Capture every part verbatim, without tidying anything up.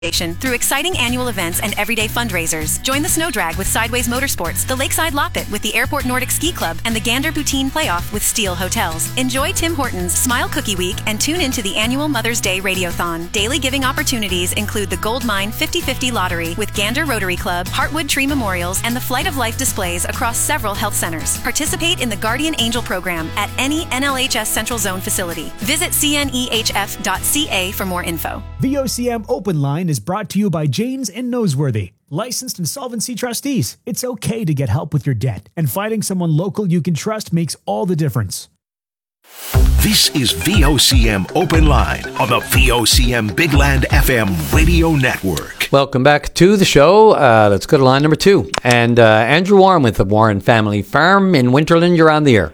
through exciting annual events and everyday fundraisers. Join the Snow Drag with Sideways Motorsports, the Lakeside Loppet with the Airport Nordic Ski Club, and the Gander Poutine Playoff with Steel Hotels. Enjoy Tim Hortons Smile Cookie Week and tune into the annual Mother's Day Radiothon. Daily giving opportunities include the Gold Mine fifty fifty Lottery with Gander Rotary Club, Heartwood Tree Memorials, and the Flight of Life displays across several health centers. Participate in the Guardian Angel program at any N L H S Central Zone facility. Visit C N E H F dot C A for more info. V O C M Open Line is brought to you by Janes and Noseworthy, licensed insolvency trustees. It's okay to get help with your debt, and finding someone local you can trust makes all the difference. This is V O C M Open Line on the V O C M Big Land F M radio network. Welcome back to the show. Uh, let's go to line number two. And uh, Andrew Warren with the Warren Family Farm in Winterland. You're on the air.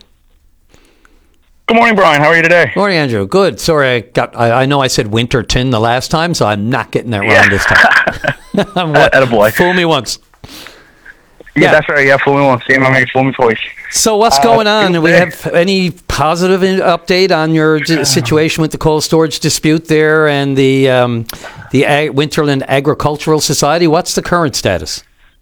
Good morning, Brian. How are you today? Morning, Andrew. Good. Sorry, I got. I, I know I said Winterton the last time, so I'm not getting that wrong yeah. this time. What, Attaboy. Fool me once. Yeah, yeah, that's right. Yeah, fool me once. Same on me, fool me twice. So what's uh, going on? Do we have any positive update on your d- situation with the cold storage dispute there and the um, the Ag- Winterland Agricultural Society? What's the current status?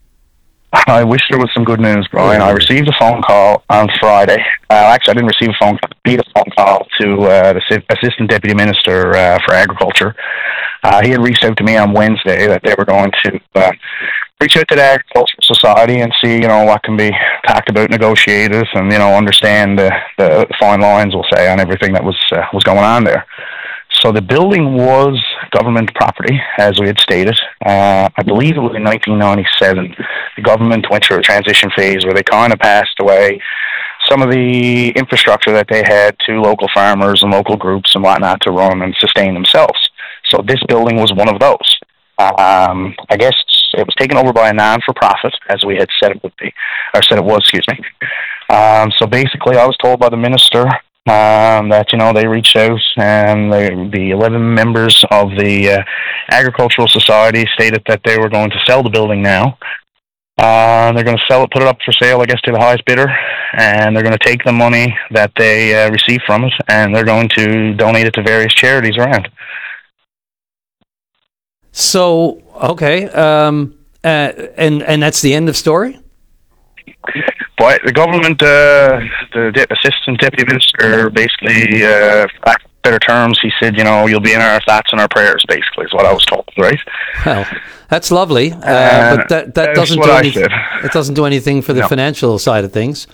I wish there was some good news, Brian. I received a phone call on Friday. Uh, actually, I didn't receive a phone call. I made a phone call to uh, the Assistant Deputy Minister uh, for Agriculture. Uh, he had reached out to me on Wednesday that they were going to uh, reach out to the Agricultural Society and see, you know, what can be talked about, negotiated, and, you know, understand the, the fine lines, we'll say, on everything that was uh, was going on there. So the building was government property, as we had stated. Uh, I believe it was in nineteen ninety-seven. The government went through a transition phase where they kind of passed away some of the infrastructure that they had to local farmers and local groups and whatnot to run and sustain themselves. So this building was one of those. Um, I guess it was taken over by a non-for-profit, as we had said it would be, or said it was, excuse me. Um, so basically, I was told by the minister Um, that, you know, they reached out and they, the eleven members of the uh, Agricultural Society stated that they were going to sell the building now. Uh, they're going to sell it, put it up for sale, I guess, to the highest bidder, and they're going to take the money that they uh, receive from it, and they're going to donate it to various charities around. So, okay, um, uh, and, and that's the end of story? But the government, uh, the de- assistant deputy minister, basically, uh, for better terms, he said, you know, you'll be in our thoughts and our prayers, basically, is what I was told, right? Well, that's lovely, uh, uh, but that, that doesn't do anything. It doesn't do anything for the no. financial side of things.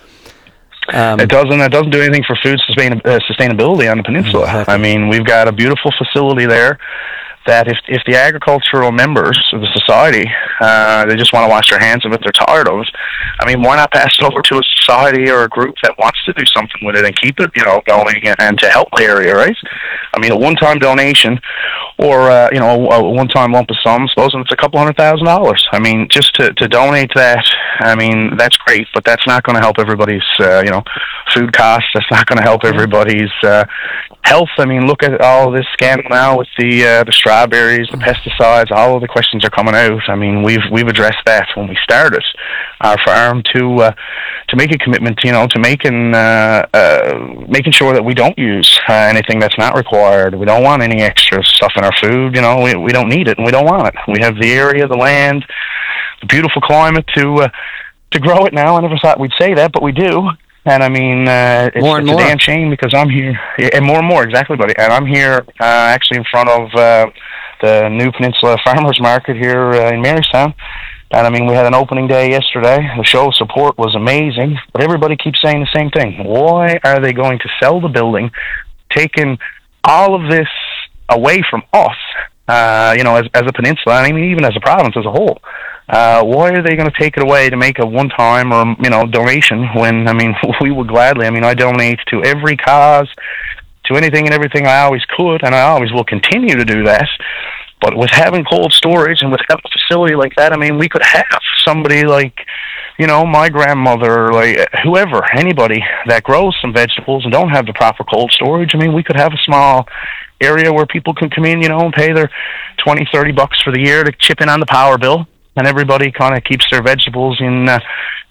Um, it doesn't. It doesn't do anything for food sustain- uh, sustainability on the peninsula. Exactly. I mean, we've got a beautiful facility there. That if if the agricultural members of the society, uh, they just want to wash their hands of it, they're tired of it, I mean, why not pass it over to a society or a group that wants to do something with it and keep it, you know, going and, and to help the area, right? I mean, a one-time donation or, uh, you know, a one-time lump of sum, supposing it's a couple hundred thousand dollars. I mean, just to, to donate that, I mean, that's great, but that's not going to help everybody's, uh, you know, food costs. That's not going to help everybody's uh, health. I mean, look at all this scandal now with the uh, the strawberries, the pesticides. All of the questions are coming out. I mean, we've we've addressed that when we started our farm to uh, to make a commitment, you know, to making uh, uh, making sure that we don't use uh, anything that's not required. We don't want any extra stuff in our food. You know, we we don't need it and we don't want it. We have the area, the land, the beautiful climate to uh, to grow it now. I never thought we'd say that, but we do. And I mean, uh, it's, more and it's more. a damn shame because I'm here, and more and more, exactly, buddy. And I'm here uh, actually in front of uh, the new Peninsula Farmers Market here uh, in Marystown. And I mean, we had an opening day yesterday. The show of support was amazing, but everybody keeps saying the same thing. Why are they going to sell the building, taking all of this away from us, uh, you know, as, as a peninsula, I mean, even as a province as a whole? Uh, why are they going to take it away to make a one-time or, you know, donation when, I mean, we would gladly, I mean, I donate to every cause, to anything and everything I always could, and I always will continue to do that. But with having cold storage and with having a facility like that, I mean, we could have somebody like, you know, my grandmother, like whoever, anybody that grows some vegetables and don't have the proper cold storage. I mean, we could have a small area where people can come in, you know, and pay their twenty, thirty bucks for the year to chip in on the power bill. And everybody kind of keeps their vegetables in uh,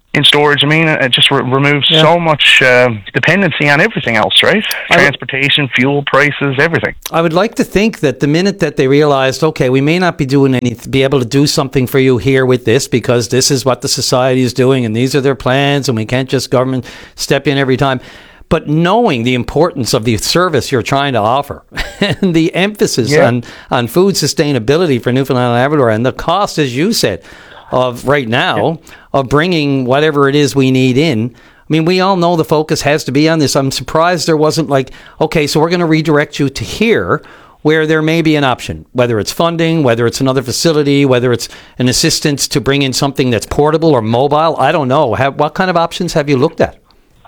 in storage. I mean, it just re- removes Yeah. so much uh, dependency on everything else, right? Transportation, fuel prices, everything. I would like to think that the minute that they realized, okay, we may not be doing any, be able to do something for you here with this because this is what the society is doing and these are their plans and we can't just government step in every time. But knowing the importance of the service you're trying to offer and the emphasis Yeah. on, on food sustainability for Newfoundland and Labrador and the cost, as you said, of right now of bringing whatever it is we need in. I mean, we all know the focus has to be on this. I'm surprised there wasn't like, okay, so we're going to redirect you to here where there may be an option, whether it's funding, whether it's another facility, whether it's an assistance to bring in something that's portable or mobile. I don't know. Have, what kind of options have you looked at?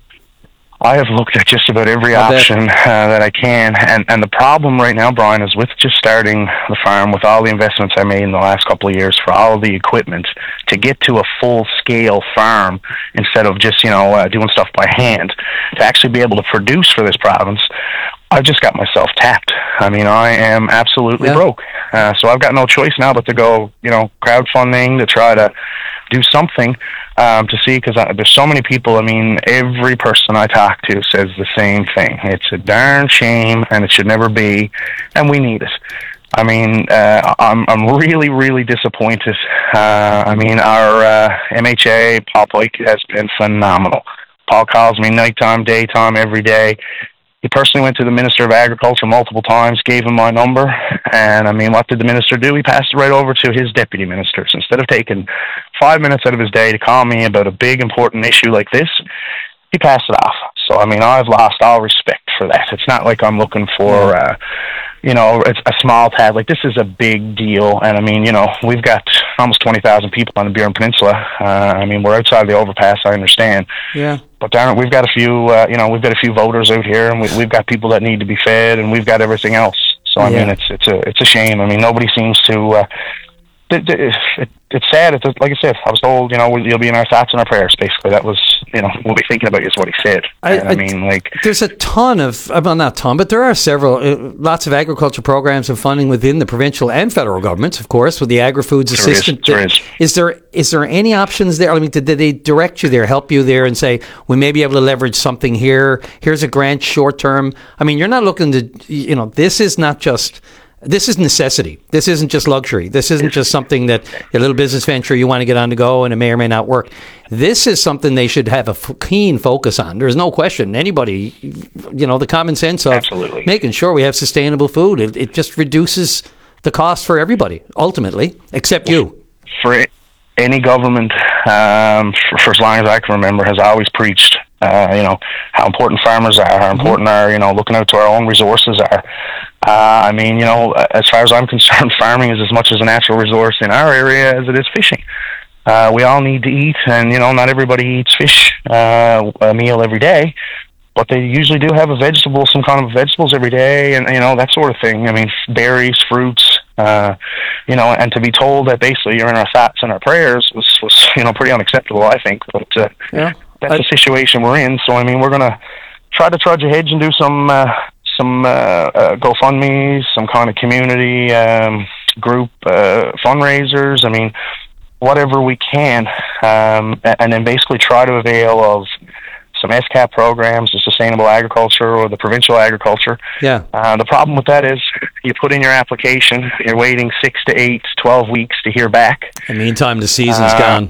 I have looked at just about every I bet. option uh, that I can, and and the problem right now, Brian, is with just starting the farm, with all the investments I made in the last couple of years for all of the equipment, to get to a full-scale farm instead of just, you know, uh, doing stuff by hand, to actually be able to produce for this province, I've just got myself tapped. I mean, I am absolutely Yeah. broke. Uh, so I've got no choice now but to go, you know, crowdfunding to try to do something um, to see, because there's so many people. I mean, every person I talk to says the same thing. It's a darn shame, and it should never be, and we need it. I mean, uh, I'm I'm really, really disappointed. Uh, I mean, our uh, M H A, Paul Pike, has been phenomenal. Paul calls me nighttime, daytime, every day. He personally went to the Minister of Agriculture multiple times, gave him my number, and I mean, what did the minister do? He passed it right over to his deputy ministers. Instead of taking five minutes out of his day to call me about a big, important issue like this, he passed it off. So, I mean, I've lost all respect for that. It's not like I'm looking for, uh, you know, it's a small tad. Like, this is a big deal, and I mean, you know, we've got almost twenty thousand people on the Burin Peninsula. Uh, I mean, we're outside the overpass, I understand. Yeah. But darn it, we've got a few, uh, you know, we've got a few voters out here, and we, we've got people that need to be fed, and we've got everything else. So I Yeah. mean, it's it's a it's a shame. I mean, nobody seems to. Uh, it, it, it, it's sad. It's like I said, I was told, you know, you'll be in our thoughts and our prayers. Basically, that was, you know, we'll be thinking about you is what he said. I, and I, I mean, like, there's a ton of, well, not ton, but there are several, uh, lots of agriculture programs and funding within the provincial and federal governments, of course, with the Agri-Foods There is, Assistant. there is. Is there is there any options there? I mean, did, did they direct you there, help you there, and say we may be able to leverage something here? Here's a grant, short term. I mean, you're not looking to, you know, this is not just. This is necessity. This isn't just luxury. This isn't just something that a little business venture you want to get on to go and it may or may not work. This is something they should have a f- keen focus on. There's no question. Anybody, you know, the common sense of Absolutely. making sure we have sustainable food. It, it just reduces the cost for everybody, ultimately, except you. for any government, um, for, for as long as I can remember, has always preached, uh, you know, how important farmers are, how important our, you know, looking out to our own resources are. Uh, I mean, you know, as far as I'm concerned, farming is as much as a natural resource in our area as it is fishing. Uh, we all need to eat, and, you know, not everybody eats fish uh, a meal every day, but they usually do have a vegetable, some kind of vegetables every day, and, you know, that sort of thing. I mean, berries, fruits, uh, you know, and to be told that basically you're in our thoughts and our prayers was, was you know, pretty unacceptable, I think. But uh, Yeah. that's I- the situation we're in. So, I mean, we're going to try to trudge ahead and do some uh, some uh, uh, GoFundMes, some kind of community um, group uh, fundraisers. I mean, whatever we can, um, and then basically try to avail of some S C A P programs, the sustainable agriculture or the provincial agriculture. Yeah. Uh, the problem with that is you put in your application, you're waiting six to eight, twelve weeks to hear back. In the meantime, the season's Uh, gone.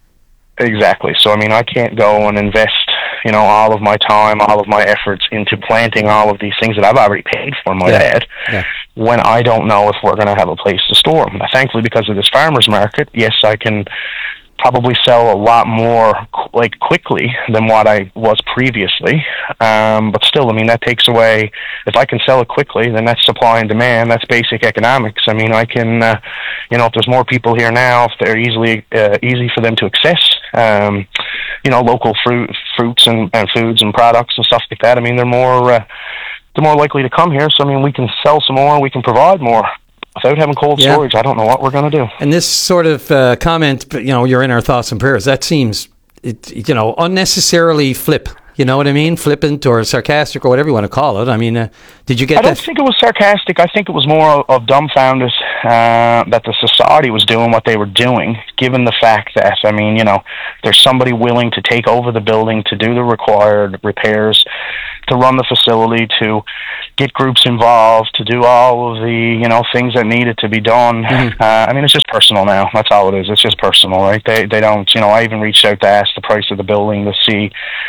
Exactly. So, I mean, I can't go and invest, you know, all of my time, all of my efforts into planting all of these things that I've already paid for, my Yeah. dad, Yeah. when I don't know if we're going to have a place to store them. Thankfully, because of this farmer's market, yes, I can probably sell a lot more, like, quickly than what I was previously. Um, but still, I mean, that takes away, if I can sell it quickly, then that's supply and demand. That's basic economics. I mean, I can, uh, you know, if there's more people here now, if they're easily, uh, easy for them to access, um, you know, local fruit, fruits and, and foods and products and stuff like that. I mean, they're more, uh, they're more likely to come here. So, I mean, we can sell some more, we can provide more. Without having cold Yeah. storage, I don't know what we're going to do. And this sort of uh, comment, you know, you're in our thoughts and prayers, that seems, it, you know, unnecessarily flip You know what I mean? Flippant or sarcastic or whatever you want to call it. I mean, uh, did you get I that? don't think it was sarcastic. I think it was more of, of dumbfounded uh, that the society was doing what they were doing, given the fact that, I mean, you know, there's somebody willing to take over the building, to do the required repairs, to run the facility, to get groups involved, to do all of the, you know, things that needed to be done. Mm-hmm. Uh, I mean, it's just personal now. That's all it is. It's just personal, right? They, they don't, you know, I even reached out to ask the price of the building to see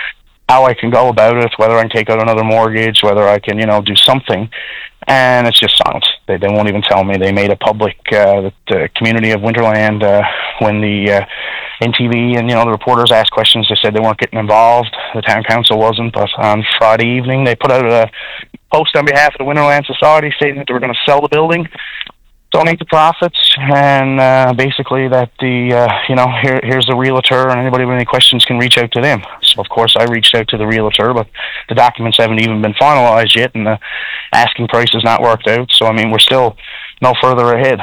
how I can go about it, whether I can take out another mortgage, whether I can, you know, do something. And it's just silence. They, they won't even tell me. They made a public, uh, the, the community of Winterland, uh, when the uh, N T V and, you know, the reporters asked questions, they said they weren't getting involved. The town council wasn't. But on Friday evening, they put out a post on behalf of the Winterland Society stating that they were going to sell the building, donate the profits, and uh, basically that the, uh, you know, here, here's the realtor, and anybody with any questions can reach out to them. So, of course, I reached out to the realtor, but the documents haven't even been finalized yet, and the asking price has not worked out. So, I mean, we're still no further ahead.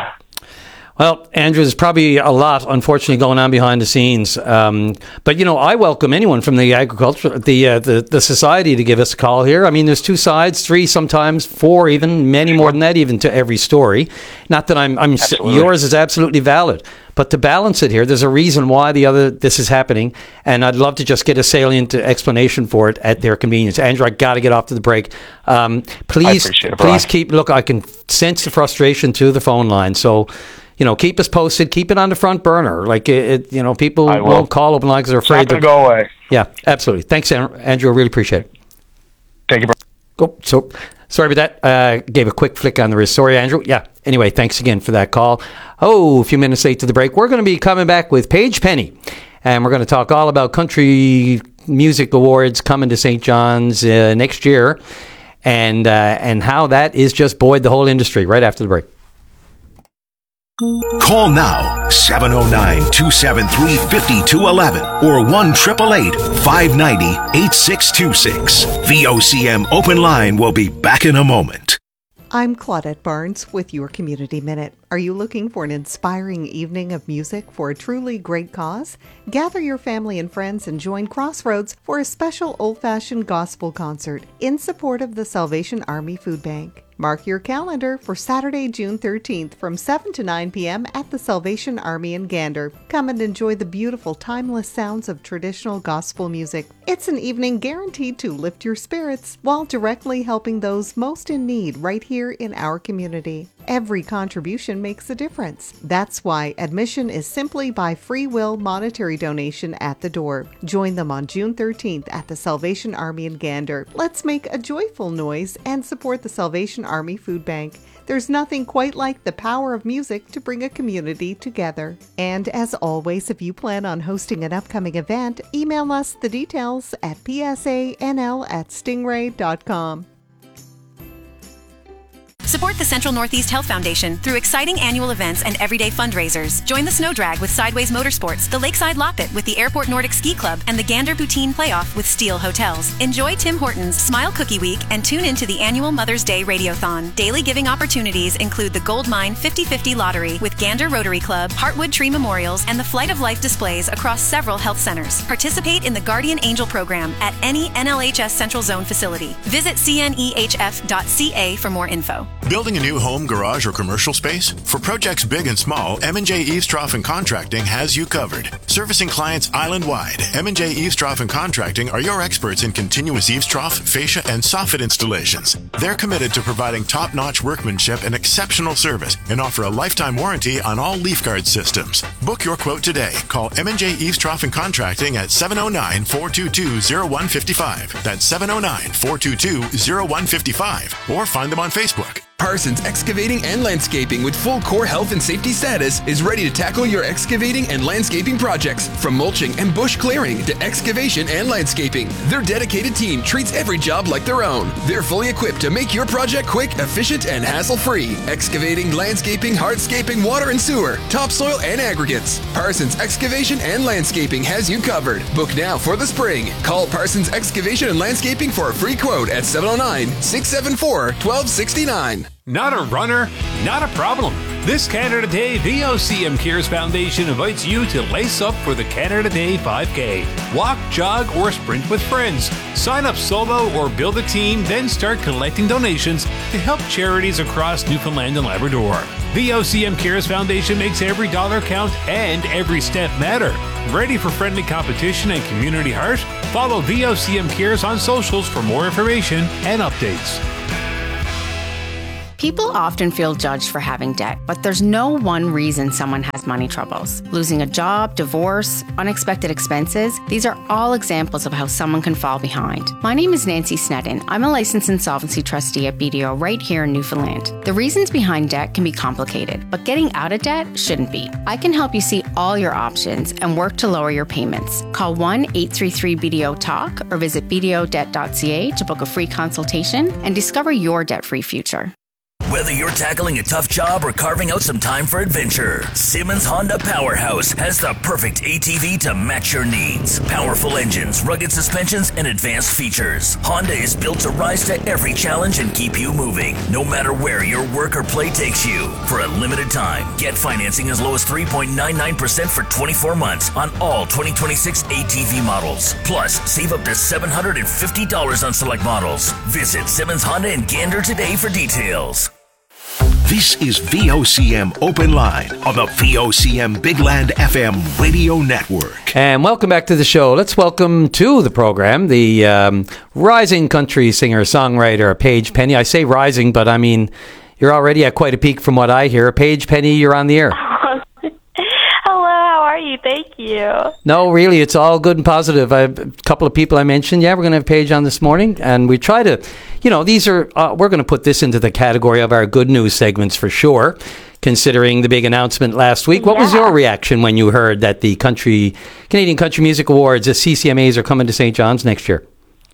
Well, Andrew, there's probably a lot, unfortunately, going on behind the scenes. Um, but, you know, I welcome anyone from the agriculture, the, uh, the the society to give us a call here. I mean, there's two sides, three sometimes, four even, many more than that even to every story. Not that I'm, I'm yours is absolutely valid. But to balance it here, there's a reason why the other this is happening, and I'd love to just get a salient explanation for it at their convenience. Andrew, I got to get off to the break. Um, please, it, please keep. Look, I can sense the frustration to the phone line, so. You know, keep us posted. Keep it on the front burner. Like, it, it you know, people won't call open lines because they're afraid to go away. Yeah, absolutely. Thanks, Andrew. I really appreciate it. Thank you, bro. Oh, so, sorry about that. Uh, gave a quick flick on the wrist. Sorry, Andrew. Yeah. Anyway, thanks again for that call. Oh, a few minutes late to the break. We're going to be coming back with Paige Penny, and we're going to talk all about country music awards coming to Saint John's uh, next year, and uh, and how that is just buoyed the whole industry. Right after the break. Call now, seven oh nine, two seven three, five two one one or one eight eight eight, five nine zero, eight six two six. V O C M Open Line will be back in a moment. I'm Claudette Barnes with your Community Minute. Are you looking for an inspiring evening of music for a truly great cause? Gather your family and friends and join Crossroads for a special old-fashioned gospel concert in support of the Salvation Army Food Bank. Mark your calendar for Saturday, June thirteenth from seven to nine p.m. at the Salvation Army in Gander. Come and enjoy the beautiful, timeless sounds of traditional gospel music. It's an evening guaranteed to lift your spirits while directly helping those most in need right here in our community. Every contribution makes a difference. That's why admission is simply by free will monetary donation at the door. Join them on June thirteenth at the Salvation Army in Gander. Let's make a joyful noise and support the Salvation Army Food Bank. There's nothing quite like the power of music to bring a community together. And as always, if you plan on hosting an upcoming event, email us the details at p s a n l at stingray dot com. Support the Central Northeast Health Foundation through exciting annual events and everyday fundraisers. Join the Snow Drag with Sideways Motorsports, the Lakeside Loppet with the Airport Nordic Ski Club, and the Gander Poutine Playoff with Steel Hotels. Enjoy Tim Hortons Smile Cookie Week and tune into the annual Mother's Day Radiothon. Daily giving opportunities include the Gold Mine fifty fifty Lottery with Gander Rotary Club, Heartwood Tree Memorials, and the Flight of Life displays across several health centers. Participate in the Guardian Angel program at any N L H S Central Zone facility. Visit c n e h f dot c a for more info. Building a new home, garage, or commercial space? For projects big and small, M and J Eavestrough and Contracting has you covered. Servicing clients island-wide, M and J Eavestrough and Contracting are your experts in continuous eavestrough, fascia, and soffit installations. They're committed to providing top-notch workmanship and exceptional service and offer a lifetime warranty on all leaf guard systems. Book your quote today. Call M and J Eavestrough and Contracting at seven oh nine, four two two, oh one five five. That's seven oh nine, four two two, oh one five five. Or find them on Facebook. Parsons Excavating and Landscaping with full core health and safety status is ready to tackle your excavating and landscaping projects. From mulching and bush clearing to excavation and landscaping, their dedicated team treats every job like their own. They're fully equipped to make your project quick, efficient, and hassle-free. Excavating, landscaping, hardscaping, water and sewer, topsoil, and aggregates. Parsons Excavation and Landscaping has you covered. Book now for the spring. Call Parsons Excavation and Landscaping for a free quote at seven oh nine, six seven four, one two six nine. Not a runner? Not a problem. This Canada Day, V O C M Cares Foundation invites you to lace up for the Canada Day five K. Walk, jog, or sprint with friends. Sign up solo or build a team, then start collecting donations to help charities across Newfoundland and Labrador. V O C M Cares Foundation makes every dollar count and every step matter. Ready for friendly competition and community heart? Follow V O C M Cares on socials for more information and updates. People often feel judged for having debt, but there's no one reason someone has money troubles. Losing a job, divorce, unexpected expenses, these are all examples of how someone can fall behind. My name is Nancy Sneddon. I'm a licensed insolvency trustee at B D O right here in Newfoundland. The reasons behind debt can be complicated, but getting out of debt shouldn't be. I can help you see all your options and work to lower your payments. Call one eight three three B D O talk or visit b d o debt dot c a to book a free consultation and discover your debt-free future. Whether you're tackling a tough job or carving out some time for adventure, Simmons Honda Powerhouse has the perfect A T V to match your needs. Powerful engines, rugged suspensions, and advanced features. Honda is built to rise to every challenge and keep you moving, no matter where your work or play takes you. For a limited time, get financing as low as three point nine nine percent for twenty-four months on all twenty twenty-six A T V models. Plus, save up to seven hundred fifty dollars on select models. Visit Simmons Honda in Gander today for details. This is V O C M Open Line on the V O C M Big Land F M radio network. And welcome back to the show. Let's welcome to the program the um, rising country singer-songwriter, Paige Penny. I say rising, but I mean, you're already at quite a peak from what I hear. Paige Penny, you're on the air. Hello, how are you? Thank you. No, really, it's all good and positive. I have a couple of people I mentioned. Yeah, we're going to have Paige on this morning, and we try to, you know, these are, uh, we're going to put this into the category of our good news segments for sure, considering the big announcement last week. What yeah. was your reaction when you heard that the country Canadian Country Music Awards, the C C M As, are coming to Saint John's next year?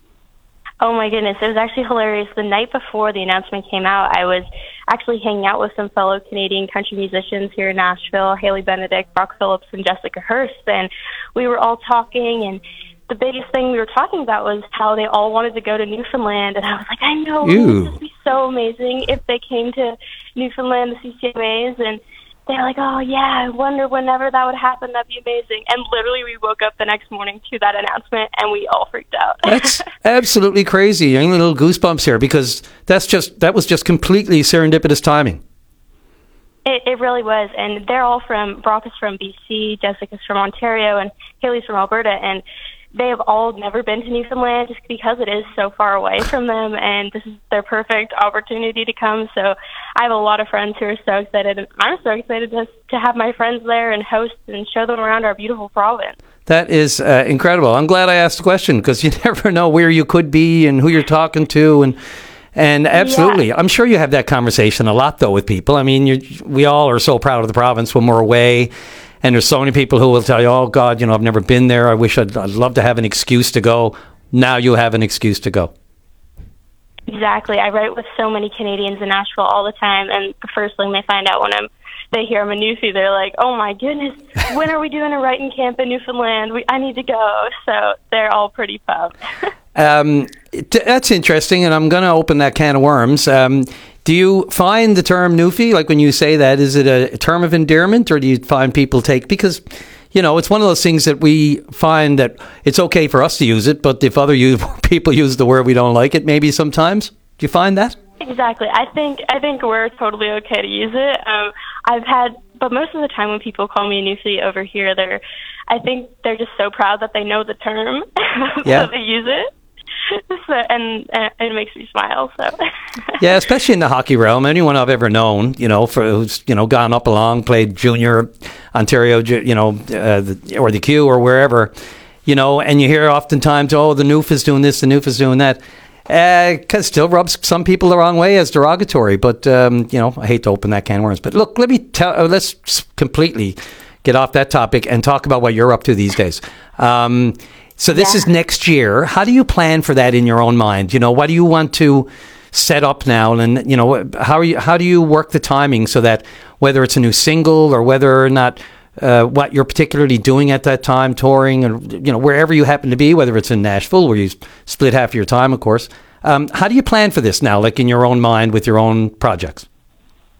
Oh my goodness, it was actually hilarious. The night before the announcement came out, I was actually hanging out with some fellow Canadian country musicians here in Nashville, Haley Benedict, Brock Phillips, and Jessica Hurst, and we were all talking, and the biggest thing we were talking about was how they all wanted to go to Newfoundland, and I was like, I know, it would just be so amazing if they came to Newfoundland, the C C M As, and they're like, oh, yeah, I wonder whenever that would happen, that'd be amazing. And literally, we woke up the next morning to that announcement, and we all freaked out. That's absolutely crazy. You're getting little goosebumps here, because that's just that was just completely serendipitous timing. It, it really was. And they're all from, Brock is from B C, Jessica's from Ontario, and Haley's from Alberta, and they have all never been to Newfoundland just because it is so far away from them, and this is their perfect opportunity to come. So I have a lot of friends who are so excited, and I'm so excited to, to have my friends there and host and show them around our beautiful province. That is uh, incredible. I'm glad I asked the question, because you never know where you could be and who you're talking to, and and absolutely. Yeah. I'm sure you have that conversation a lot, though, with people. I mean, you we all are so proud of the province when we're away. And there's so many people who will tell you, oh, God, you know, I've never been there. I wish I'd, I'd love to have an excuse to go. Now you have an excuse to go. Exactly. I write with so many Canadians in Nashville all the time, and the first thing they find out when I'm, they hear I'm a Newfie, they're like, oh, my goodness, when are we doing a writing camp in Newfoundland? We, I need to go. So they're all pretty pumped. um, t- that's interesting, and I'm going to open that can of worms. Um Do you find the term Newfie, like when you say that, is it a term of endearment, or do you find people take, because, you know, it's one of those things that we find that it's okay for us to use it, but if other use, people use the word, we don't like it maybe sometimes. Do you find that? Exactly. I think I think we're totally okay to use it. Um, I've had, but most of the time when people call me a Newfie over here, they're, I think they're just so proud that they know the term, yeah. so they use it. So, and, and it makes me smile. So yeah, especially in the hockey realm. Anyone I've ever known, you know, for who's you know gone up along, played junior Ontario, you know, uh, the, or the Q or wherever, you know, and you hear oftentimes, oh, the Noof is doing this, the Noof is doing that. It uh, still rubs some people the wrong way as derogatory. But um, you know, I hate to open that can of worms. But look, let me tell. Uh, let's completely get off that topic and talk about what you're up to these days. Um, So this yeah. is next year. How do you plan for that in your own mind? You know, what do you want to set up now? And, you know, how are you, how do you work the timing so that whether it's a new single or whether or not uh, what you're particularly doing at that time, touring, or, you know, wherever you happen to be, whether it's in Nashville where you split half of your time, of course. Um, how do you plan for this now, like in your own mind with your own projects?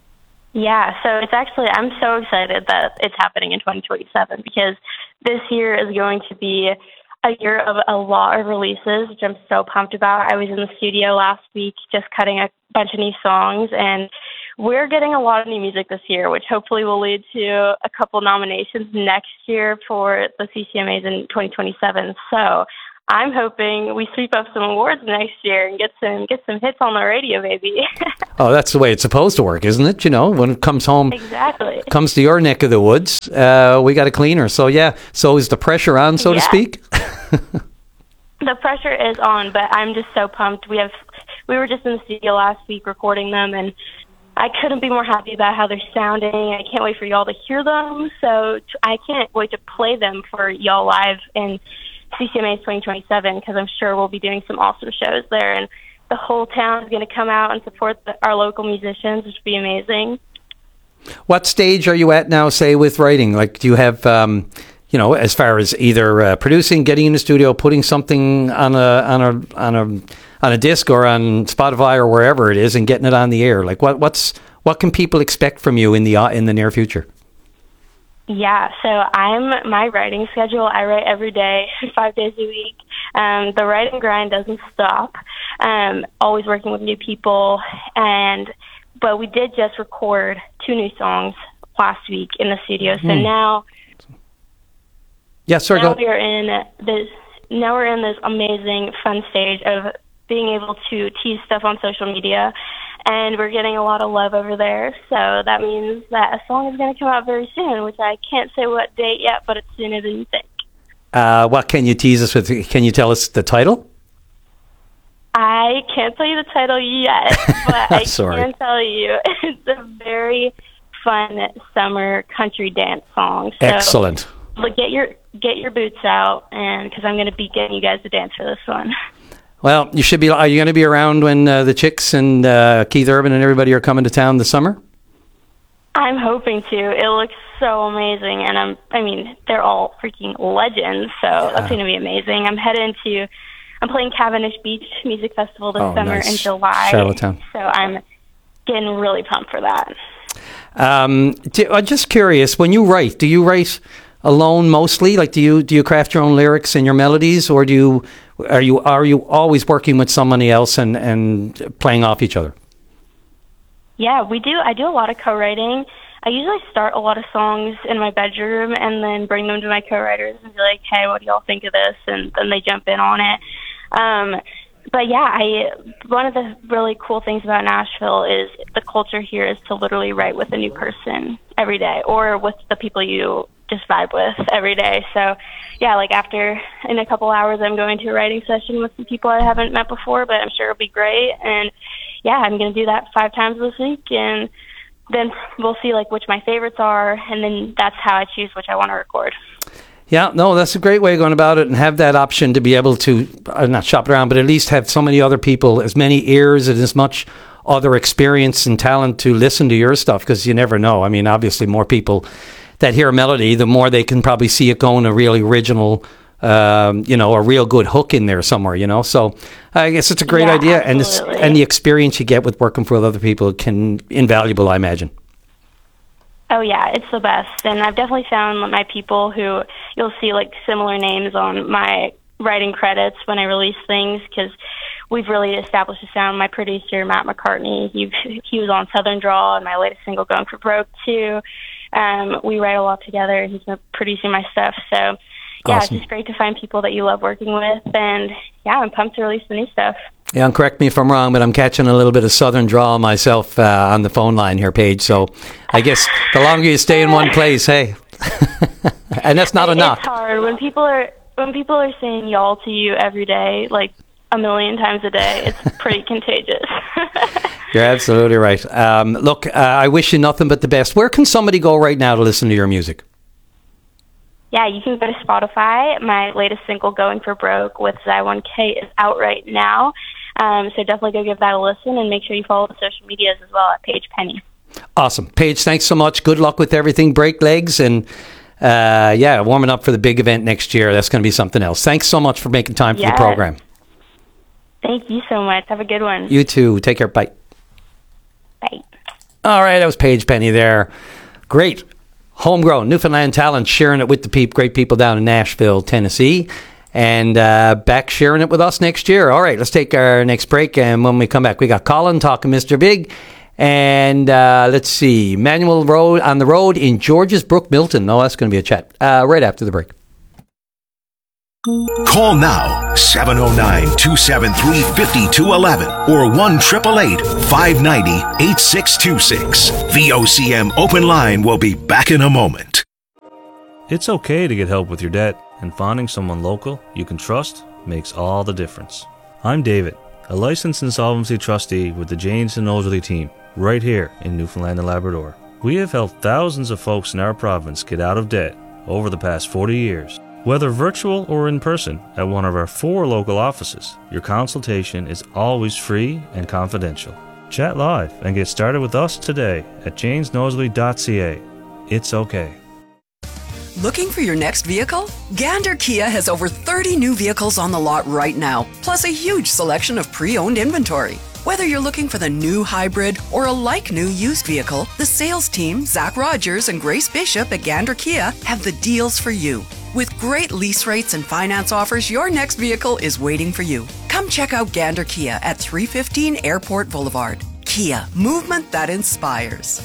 Yeah, so it's actually, I'm so excited that it's happening in twenty twenty-seven because this year is going to be a year of a lot of releases, which I'm so pumped about. I was in the studio last week just cutting a bunch of new songs, and we're getting a lot of new music this year, which hopefully will lead to a couple nominations next year for the C C M As in twenty twenty-seven. So I'm hoping we sweep up some awards next year and get some get some hits on the radio, maybe. Oh, that's the way it's supposed to work, isn't it? You know, when it comes home, exactly, comes to your neck of the woods, uh, we got a cleaner. So yeah, so is the pressure on, so yeah. to speak? The pressure is on, but I'm just so pumped. We have we were just in the studio last week recording them, and I couldn't be more happy about how they're sounding. I can't wait for y'all to hear them. So I can't wait to play them for y'all live in C C M As twenty twenty-seven because I'm sure we'll be doing some awesome shows there, and the whole town is going to come out and support the, our local musicians, which would be amazing. What stage are you at now, say, with writing? Like, do you have, um, you know, as far as either uh, producing, getting in the studio, putting something on a on a on a on a disc or on Spotify or wherever it is, and getting it on the air? Like, what what's what can people expect from you in the uh, in the near future? Yeah, so I'm my writing schedule. I write every day, five days a week. Um, the writing grind doesn't stop. Um, always working with new people, and but we did just record two new songs last week in the studio. So mm. now, yeah, sorry, now go. we are in this. Now we're in this amazing, fun stage of being able to tease stuff on social media. And we're getting a lot of love over there, so that means that a song is going to come out very soon, which I can't say what date yet, but it's sooner than you think. Uh, what can you tease us with? Can you tell us the title? I can't tell you the title yet, but I Sorry. can tell you it's a very fun summer country dance song. So, Excellent. Look, get your get your boots out, and because I'm going to be getting you guys to dance for this one. Well, you should be. Are you going to be around when uh, the Chicks and uh, Keith Urban and everybody are coming to town this summer? I'm hoping to. It looks so amazing, and I'm. I mean, they're all freaking legends, so yeah. That's going to be amazing. I'm heading to. I'm playing Cavendish Beach Music Festival this oh, summer nice. in July, Charlottetown. So I'm getting really pumped for that. Um, do, I'm just curious. When you write, do you write alone mostly? Like, do you do you craft your own lyrics and your melodies, or do you? Are you are you always working with somebody else and, and playing off each other? Yeah, we do. I do a lot of co-writing. I usually start a lot of songs in my bedroom and then bring them to my co-writers and be like, hey, what do y'all think of this? And then they jump in on it. Um, but yeah, I one of the really cool things about Nashville is the culture here is to literally write with a new person every day or with the people you just vibe with every day. So yeah, like after in a couple hours I'm going to a writing session with some people I haven't met before, but I'm sure it'll be great. And yeah, I'm going to do that five times this week, and then we'll see like which my favorites are, and then that's how I choose which I want to record. Yeah, no, that's a great way of going about it, and have that option to be able to uh, not shop around, but at least have so many other people, as many ears and as much other experience and talent to listen to your stuff, because you never know. I mean, obviously more people that hear a melody, the more they can probably see it going a really original, um, you know, a real good hook in there somewhere, you know. So I guess it's a great yeah, idea, and it's, and the experience you get with working with other people can invaluable, I imagine. Oh yeah, it's the best, and I've definitely found my people who you'll see like similar names on my writing credits when I release things, because we've really established a sound. My producer Matt McCartney, he he was on Southern Draw and my latest single Going for Broke too. Um, we write a lot together. He's been producing my stuff. So, yeah, awesome. It's just great to find people that you love working with. And, yeah, I'm pumped to release the new stuff. Yeah, and correct me if I'm wrong, but I'm catching a little bit of Southern drawl myself uh, on the phone line here, Paige. So I guess the longer you stay in one place, hey. And that's not a knock. It's hard. When people are when people are saying y'all to you every day, like a million times a day, it's pretty contagious. You're absolutely right. Um, look, uh, I wish you nothing but the best. Where can somebody go right now to listen to your music? Yeah, you can go to Spotify. My latest single, Going for Broke, with Zy one K is out right now. Um, so definitely go give that a listen, and make sure you follow the social medias as well at Paige Penny. Awesome. Paige, thanks so much. Good luck with everything. Break legs, and uh, yeah, warming up for the big event next year. That's going to be something else. Thanks so much for making time for yes. the program. Thank you so much. Have a good one. You too. Take care. Bye. Bye. All right, that was Paige Penny there. Great. Homegrown Newfoundland talent, sharing it with the peop, great people down in Nashville, Tennessee. And uh, back sharing it with us next year. All right, let's take our next break. And when we come back, we got Colin talking Mister Big. And uh, let's see, Manuel Road on the road in Georges Brook, Milton. Oh, that's going to be a chat uh, right after the break. Call now, seven oh nine, two seven three, five two one one or one eight eight eight, five nine zero, eight six two six. V O C M Open Line will be back in a moment. It's okay to get help with your debt, and finding someone local you can trust makes all the difference. I'm David, a licensed insolvency trustee with the Janes and Noseworthy team, right here in Newfoundland and Labrador. We have helped thousands of folks in our province get out of debt over the past forty years. Whether virtual or in person at one of our four local offices, your consultation is always free and confidential. Chat live and get started with us today at janes noseworthy dot c a. It's okay. Looking for your next vehicle? Gander Kia has over thirty new vehicles on the lot right now, plus a huge selection of pre-owned inventory. Whether you're looking for the new hybrid or a like-new used vehicle, the sales team, Zach Rogers and Grace Bishop at Gander Kia, have the deals for you. With great lease rates and finance offers, your next vehicle is waiting for you. Come check out Gander Kia at three fifteen Airport Boulevard. Kia, movement that inspires.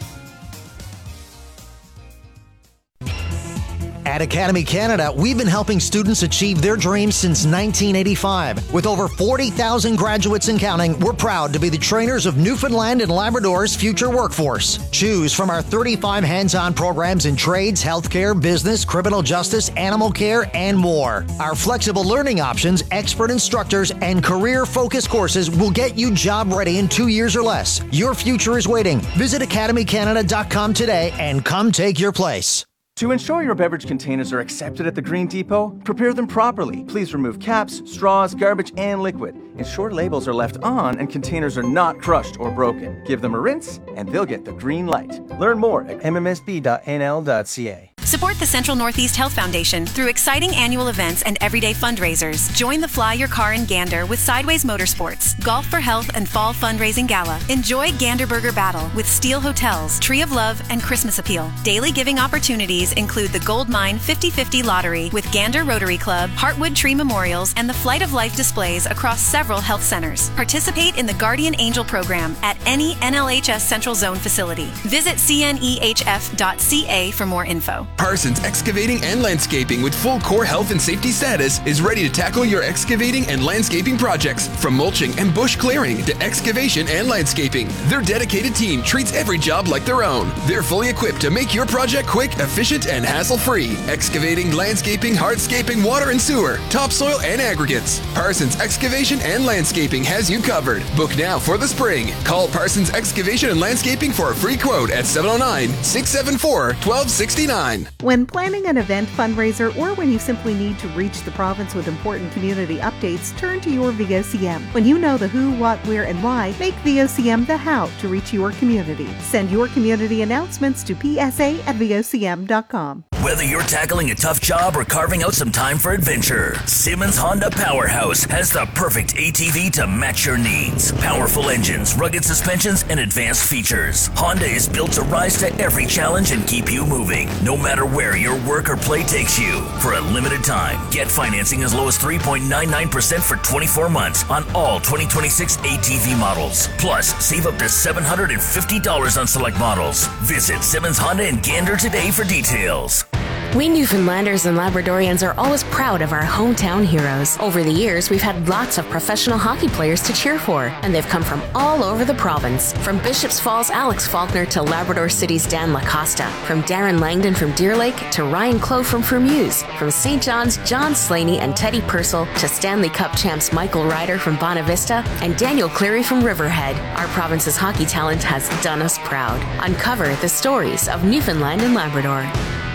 At Academy Canada, we've been helping students achieve their dreams since nineteen eighty-five. With over forty thousand graduates and counting, we're proud to be the trainers of Newfoundland and Labrador's future workforce. Choose from our thirty-five hands-on programs in trades, healthcare, business, criminal justice, animal care, and more. Our flexible learning options, expert instructors, and career-focused courses will get you job-ready in two years or less. Your future is waiting. Visit academy canada dot com today and come take your place. To ensure your beverage containers are accepted at the Green Depot, prepare them properly. Please remove caps, straws, garbage, and liquid. Ensure labels are left on and containers are not crushed or broken. Give them a rinse and they'll get the green light. Learn more at m m s b dot n l dot c a. Support the Central Northeast Health Foundation through exciting annual events and everyday fundraisers. Join the Fly Your Car in Gander with Sideways Motorsports, Golf for Health and Fall Fundraising Gala. Enjoy Gander Burger Battle with Steel Hotels, Tree of Love, and Christmas Appeal. Daily giving opportunities include the Gold Mine fifty fifty Lottery with Gander Rotary Club, Heartwood Tree Memorials, and the Flight of Life displays across several health centers. Participate in the Guardian Angel program at any N L H S Central Zone facility. Visit c n e h f dot c a for more info. Parsons Excavating and Landscaping with full core health and safety status is ready to tackle your excavating and landscaping projects. From mulching and bush clearing to excavation and landscaping, their dedicated team treats every job like their own. They're fully equipped to make your project quick, efficient, and hassle-free. Excavating, landscaping, hardscaping, water and sewer, topsoil, and aggregates. Parsons Excavation and Landscaping has you covered. Book now for the spring. Call Parsons Excavation and Landscaping for a free quote at seven oh nine, six seven four, one two six nine. When planning an event, fundraiser, or when you simply need to reach the province with important community updates, turn to your V O C M. When you know the who, what, where, and why, make V O C M the how to reach your community. Send your community announcements to p s a at v o c m dot com. Whether you're tackling a tough job or carving out some time for adventure, Simmons Honda Powerhouse has the perfect A T V to match your needs. Powerful engines, rugged suspensions, and advanced features. Honda is built to rise to every challenge and keep you moving, no matter where your work or play takes you. For a limited time, get financing as low as three point nine nine percent for twenty-four months on all twenty twenty-six A T V models. Plus, save up to seven hundred fifty dollars on select models. Visit Simmons Honda in Gander today for details. We Newfoundlanders and Labradorians are always proud of our hometown heroes. Over the years, we've had lots of professional hockey players to cheer for, and they've come from all over the province. From Bishops Falls' Alex Faulkner to Labrador City's Dan Lacosta, from Darren Langdon from Deer Lake to Ryan Clough from Fermuse, from Saint John's John Slaney and Teddy Purcell to Stanley Cup champs Michael Ryder from Bonavista and Daniel Cleary from Riverhead. Our province's hockey talent has done us proud. Uncover the stories of Newfoundland and Labrador.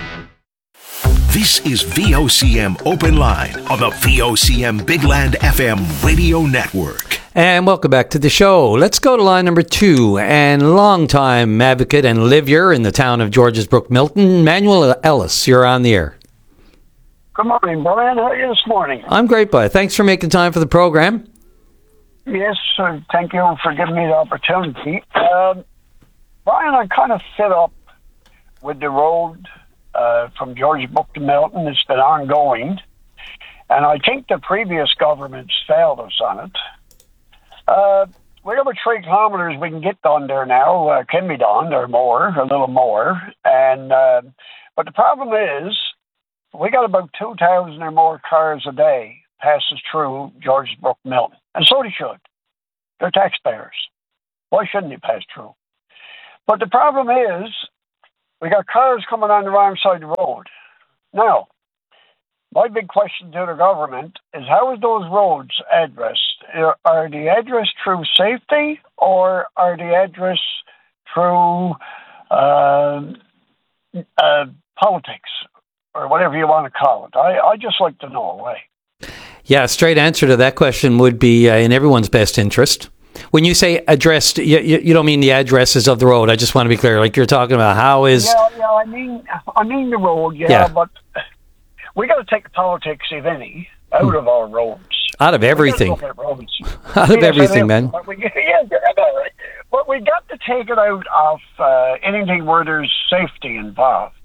This is V O C M Open Line on the V O C M Big Land F M radio network. And welcome back to the show. Let's go to line number two. And longtime advocate and livyere in the town of Georges Brook, Milton, Manuel Ellis. You're on the air. Good morning, Brian. How are you this morning? I'm great, bud. Thanks for making time for the program. Yes, uh, thank you for giving me the opportunity. Um, Brian, I'm kind of fed up with the road uh, from George Brook to Milton. It's been ongoing, and I think the previous governments failed us on it. Uh, we're over three kilometres we can get done there now, uh, can be done, or more, a little more. And uh, but the problem is, we got about two thousand or more cars a day passes through George Brook Milton, and so they should. They're taxpayers. Why shouldn't they pass through? But the problem is, we got cars coming on the wrong side of the road. Now, my big question to the government is, how is those roads addressed? Are, are they addressed through safety, or are they addressed through uh, uh, politics, or whatever you want to call it? I, I just like to know why. Yeah, a straight answer to that question would be uh, in everyone's best interest. When you say addressed, you, you, you don't mean the addresses of the road. I just want to be clear. Like you're talking about how is... Yeah, yeah, I mean, I mean the road, yeah, Yeah. but we got to take politics, if any, out of our roads. Out of everything. We gotta look at roads. Out of Yes, everything, I know. man. But we, yeah, I know, right? But we got to take it out of uh, anything where there's safety involved.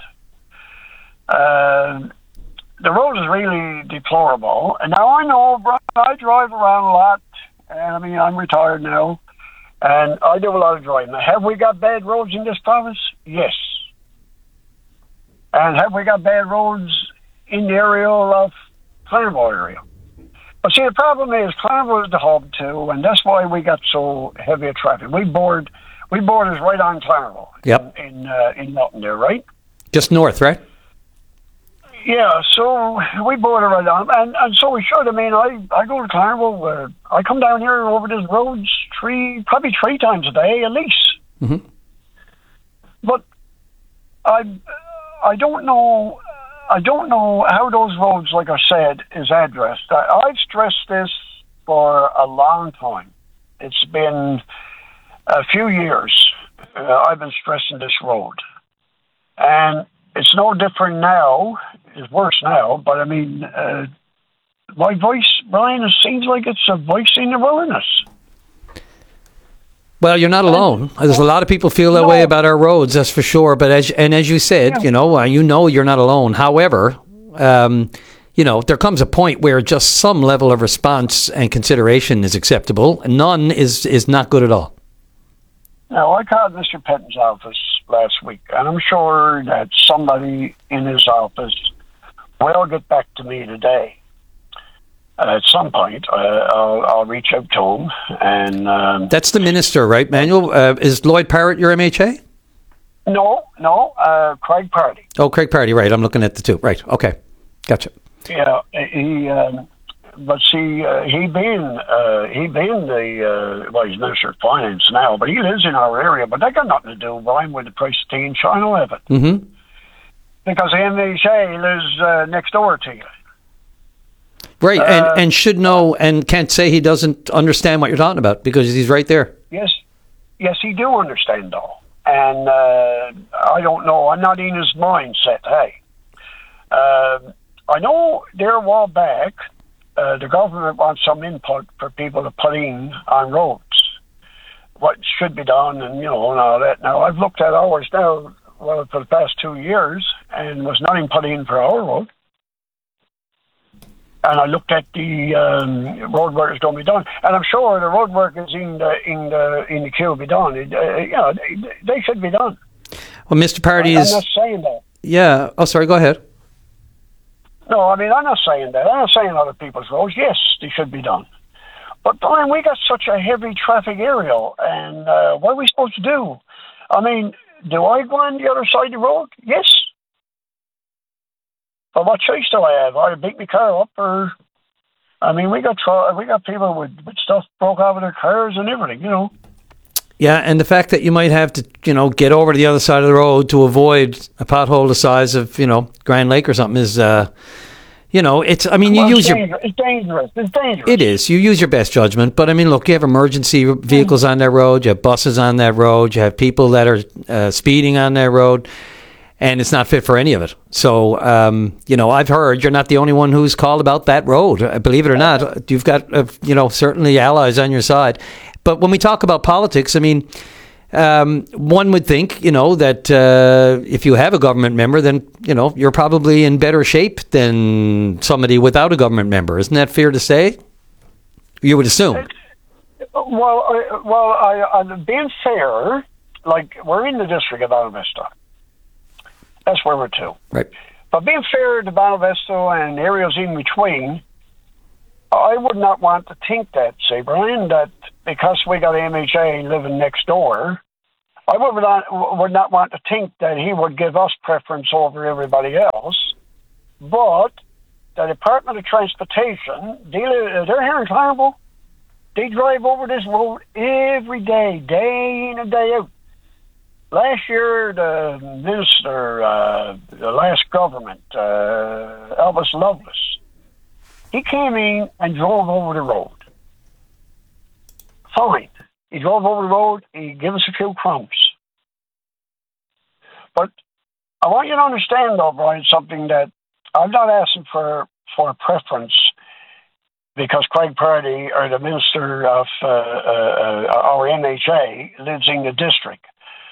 Uh, the road is really deplorable. And now I know, Brian, I drive around a lot. And I mean, I'm retired now. And I do a lot of driving. Have we got bad roads in this province? Yes. And have we got bad roads in the area of Claremore area? But see, the problem is Claremore is the hub too, and that's why we got so heavy a traffic. We board, we board is right on Claremore. Yep. In in, uh, in Milton there, right? Just north, right? Yeah, so we board it right on, and, and so we should. I mean, I, I go to Claremore. Uh, I come down here over these roads three, probably three times a day at least. Mm-hmm. But I, I don't know. I don't know how those roads, like I said, is addressed. I, I've stressed this for a long time. It's been a few years. Uh, I've been stressing this road, and it's no different now. It's worse now, but I mean, uh, my voice, Brian, it seems like it's a voice in the wilderness. Well, you're not alone. There's a lot of people feel that No. way about our roads, that's for sure. But as and as you said, Yeah. you know, uh, you know, you're not alone. However, um, you know, there comes a point where just some level of response and consideration is acceptable. None is is not good at all. Now, I called Mister Pettin's office last week, and I'm sure that somebody in his office will get back to me today. Uh, at some point, uh, I'll, I'll reach out to him. And um, That's the minister, right, Manuel? Uh, is Lloyd Parrott your M H A? no, no, uh, Craig Party. Oh, Craig Party, right. I'm looking at the two. Right, okay. Gotcha. Yeah, he. Um, but see, uh, he being uh, he being the uh, well, he's Minister of Finance now, but he lives in our area. But that got nothing to do, Brian, with the price of tea in China of it, Mm-hmm. because the M H A lives uh, next door to you. Right, Uh, and, and should know and can't say he doesn't understand what you're talking about because he's right there. Yes, yes, he do understand though, and uh, I don't know. I'm not in his mindset. Hey, uh, I know there a while back, uh, the government wants some input for people to put in on roads, what should be done, and you know, and all that. Now I've looked at ours now, well, for the past two years, and was nothing put in for our road. And I looked at the um, road work that's going to be done, and I'm sure the road work is in the in the in the queue to be done. It, uh, you know, they, they should be done. Well, Mister Party I'm is... not saying that. Yeah. Oh, sorry, go ahead. No, I mean I'm not saying that. I'm not saying other people's roads. Yes, they should be done. But Brian, we got such a heavy traffic area, and uh, what are we supposed to do? I mean, do I go on the other side of the road? Yes. But what choice do I have? I beat my car up, or I mean, we got tro- we got people with, with stuff broke out of their cars and everything, you know. Yeah, and the fact that you might have to, you know, get over to the other side of the road to avoid a pothole the size of, you know, Grand Lake or something is, uh, you know, it's. I mean, you Well, use it's your. dangerous. It's dangerous. It's dangerous. It is. You use your best judgment, but I mean, look, you have emergency vehicles on that road, you have buses on that road, you have people that are uh, speeding on that road, and it's not fit for any of it. So, um, you know, I've heard you're not the only one who's called about that road. Uh, Believe it or not, you've got, uh, you know, certainly allies on your side. But when we talk about politics, I mean, um, one would think, you know, that uh, if you have a government member, then, you know, you're probably in better shape than somebody without a government member. Isn't that fair to say? You would assume. Well, I, well, I, I'm being fair. Like, we're in the district of Bonavista. That's where we're to. Right. But being fair to Bonavista and areas in between, I would not want to think that, say, Brian, that because we got M H A living next door, I would not, would not want to think that he would give us preference over everybody else. But the Department of Transportation, they're here in Claremont. They drive over this road every day, day in and day out. Last year, the minister, uh, the last government, uh, Elvis Lovelace, he came in and drove over the road. Fine. He drove over the road. He gave us a few crumbs. But I want you to understand, though, Brian, something that I'm not asking for, for a preference because Craig Purdy, or the minister of uh, uh, our M H A, lives in the district.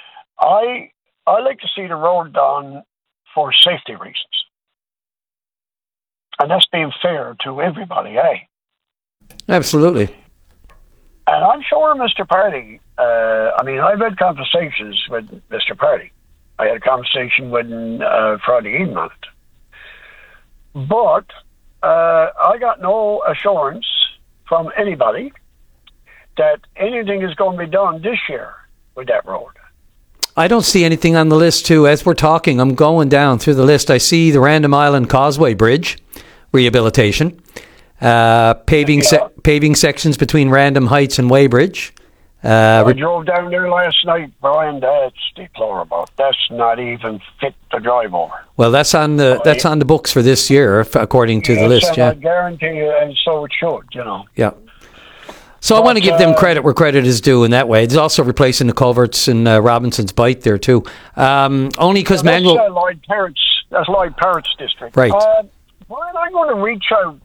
I I like to see the road done for safety reasons. And that's being fair to everybody, eh? Absolutely. And I'm sure Mister Purdy, uh, I mean, I've had conversations with Mister Purdy. I had a conversation with him uh, Friday evening on it. But uh, I got no assurance from anybody that anything is going to be done this year with that road. I don't see anything on the list, too. As we're talking, I'm going down through the list. I see the Random Island Causeway Bridge rehabilitation, uh, paving se- paving sections between Random Heights and Weybridge. Uh, I drove down there last night, Brian. That's deplorable. That's not even fit to drive over. Well, that's on the that's on the books for this year, according to yes, the list. And Yeah, I guarantee you, and so it should. You know. Yeah. So but, I want to give them credit where credit is due in that way. It's also replacing the culverts in uh, Robinson's Bight there too. Um, only because yeah, Manuel. That's uh, Lloyd Parrott's. That's Lloyd Parrott's district. Right. Uh, Brian, I'm going to reach out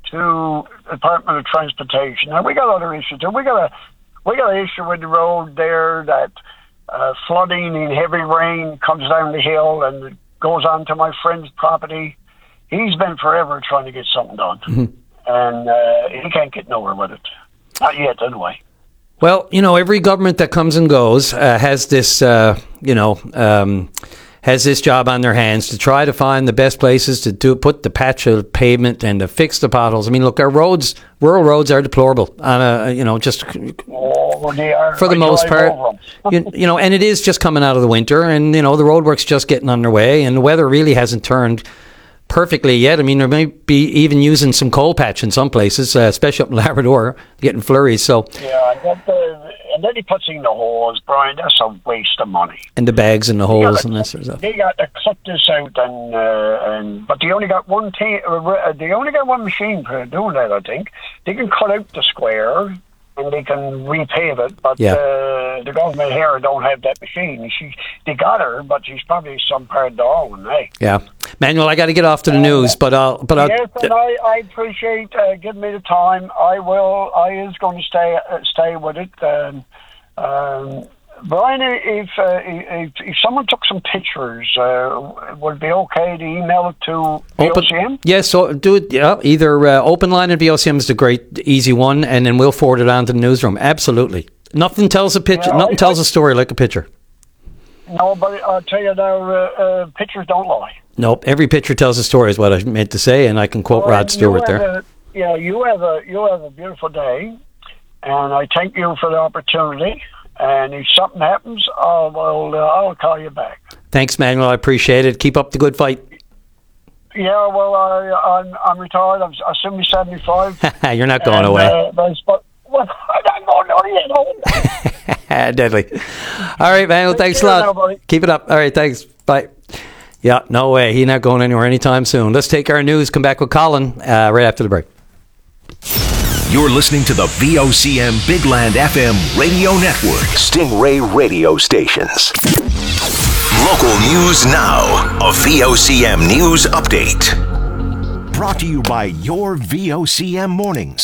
to the Department of Transportation. Now we got other issues. We got a we got an issue with the road there that uh, flooding in heavy rain comes down the hill and it goes on to my friend's property. He's been forever trying to get something done, mm-hmm. and uh, he can't get nowhere with it. Not yet, anyway. Well, you know, every government that comes and goes uh, has this, uh, you know, um, has this job on their hands to try to find the best places to do put the patch of pavement and to fix the potholes. I mean, look, our roads, rural roads, are deplorable. On a, you know, just oh, they are. for the I most part, you, you know, and it is just coming out of the winter, and you know, the roadwork's just getting underway, and the weather really hasn't turned perfectly yet. I mean, there may be even using some coal patch in some places, uh, especially up in Labrador, getting flurries. So yeah, and then, the, and then he puts in the holes, Brian. That's a waste of money. And the bags and the holes gotta, and that sort of stuff. They got to cut this out, and uh, and but they only got one t- uh, they only got one machine for doing that. I think they can cut out the square and they can repave it, but yeah. uh, the government here don't have that machine. She they got her, but she's probably some part of the own, eh? Yeah, Manuel, I got to get off to the uh, news, but I'll. But I'll, yes, and I, I appreciate uh, giving me the time. I will. I is going to stay uh, stay with it. Um, um, Brian, if, uh, if if someone took some pictures, uh, would it be okay to email it to V O C M? Yes, so do it. Yeah, either uh, Open Line and V O C M is the great easy one, and then we'll forward it on to the newsroom. Absolutely, nothing tells a picture. Yeah, nothing I, tells I, a story like a picture. No, but I'll tell you now, uh, uh, pictures don't lie. Nope, every picture tells a story is what I meant to say, and I can quote well, Rod Stewart there. A, yeah, you have a you have a beautiful day, and I thank you for the opportunity. And if something happens, I'll, I'll, uh, I'll call you back. Thanks, Manuel. I appreciate it. Keep up the good fight. Yeah, well, I, I'm, I'm retired. I'm, I'm soon be seventy-five. You're not going and, away. Uh, but, well, I'm not going away. Deadly. All right, Manuel. Thanks a lot. Now, Keep it up. All right, thanks. Bye. Yeah, no way. He's not going anywhere anytime soon. Let's take our news. Come back with Colin uh, right after the break. You're listening to the V O C M Big Land F M radio network. Stingray radio stations. Local news now. A V O C M news update. Brought to you by your V O C M mornings.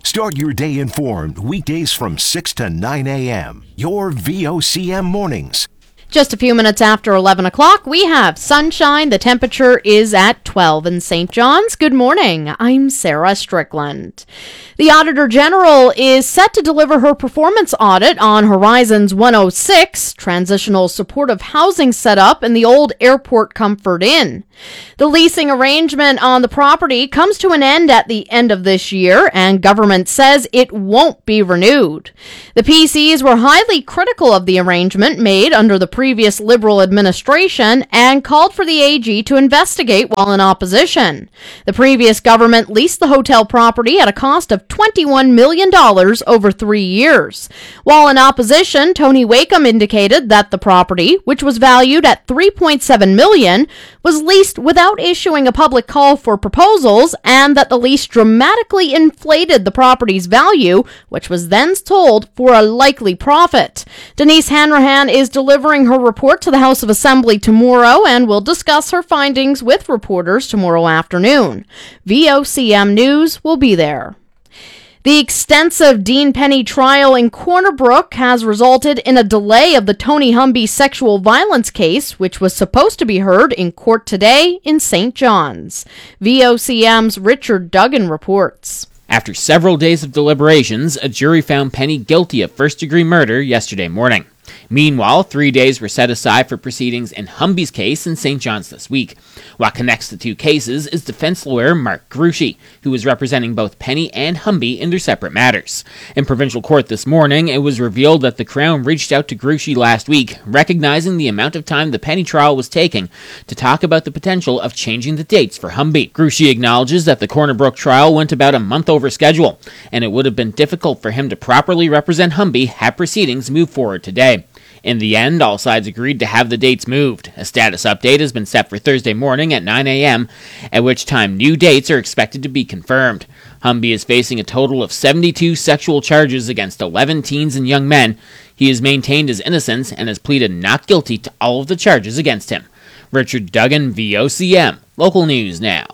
Start your day informed weekdays from six to nine a.m. Your V O C M mornings. Just a few minutes after eleven o'clock, we have sunshine. The temperature is at twelve in Saint John's. Good morning. I'm Sarah Strickland. The Auditor General is set to deliver her performance audit on Horizons one oh six, transitional supportive housing setup in the old Airport Comfort Inn. The leasing arrangement on the property comes to an end at the end of this year, and government says it won't be renewed. The P Cs were highly critical of the arrangement made under the previous Liberal administration and called for the A G to investigate while in opposition. The previous government leased the hotel property at a cost of twenty-one million dollars over three years. While in opposition, Tony Wakeham indicated that the property, which was valued at three point seven million dollars, was leased without issuing a public call for proposals, and that the lease dramatically inflated the property's value, which was then sold for a likely profit. Denise Hanrahan is delivering her report to the House of Assembly tomorrow and will discuss her findings with reporters tomorrow afternoon. V O C M News will be there. The extensive Dean Penny trial in Corner Brook has resulted in a delay of the Tony Humby sexual violence case, which was supposed to be heard in court today in Saint John's. V O C M's Richard Duggan reports. After several days of deliberations, a jury found Penny guilty of first-degree murder yesterday morning. Meanwhile, three days were set aside for proceedings in Humby's case in Saint John's this week. What connects the two cases is defense lawyer Mark Grushi, who is representing both Penny and Humby in their separate matters. In provincial court this morning, it was revealed that the Crown reached out to Grushi last week, recognizing the amount of time the Penny trial was taking to talk about the potential of changing the dates for Humby. Grushi acknowledges that the Corner Brook trial went about a month over schedule, and it would have been difficult for him to properly represent Humby had proceedings moved forward today. In the end, all sides agreed to have the dates moved. A status update has been set for Thursday morning at nine a.m., at which time new dates are expected to be confirmed. Humby is facing a total of seventy-two sexual charges against eleven teens and young men. He has maintained his innocence and has pleaded not guilty to all of the charges against him. Richard Duggan, V O C M. Local news now.